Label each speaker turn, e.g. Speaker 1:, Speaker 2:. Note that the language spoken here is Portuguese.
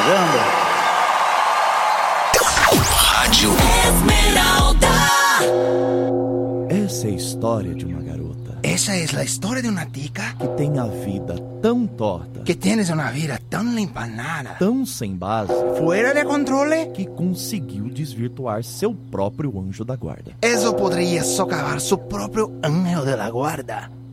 Speaker 1: caramba.
Speaker 2: Rádio Esmeralda.
Speaker 3: Essa é a história de uma garota
Speaker 4: Esa es la historia de una tica
Speaker 3: que tem a vida tão torta,
Speaker 4: que tienes una vida tan empanada,
Speaker 3: tão sem base,
Speaker 4: fuera de controle,
Speaker 3: que conseguiu desvirtuar seu próprio anjo da guarda.
Speaker 4: eso podría socavar su propio ángel de la guarda.